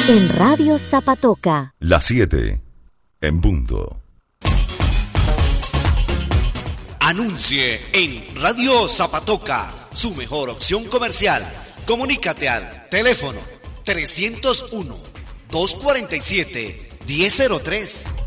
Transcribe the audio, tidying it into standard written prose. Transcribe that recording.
En Radio Zapatoca. Las 7 en punto. Anuncie en Radio Zapatoca, su mejor opción comercial. Comunícate al teléfono 301-247-1003.